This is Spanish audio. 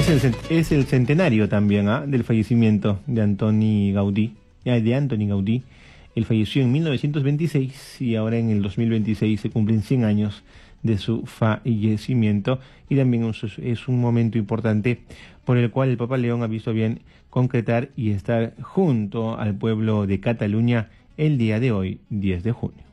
Es el centenario también del fallecimiento de Antoni Gaudí. De Antoni Gaudí. Él falleció en 1926 y ahora en el 2026 se cumplen 100 años de su fallecimiento, y también es un momento importante por el cual el Papa León ha visto bien concretar y estar junto al pueblo de Cataluña el día de hoy, 10 de junio.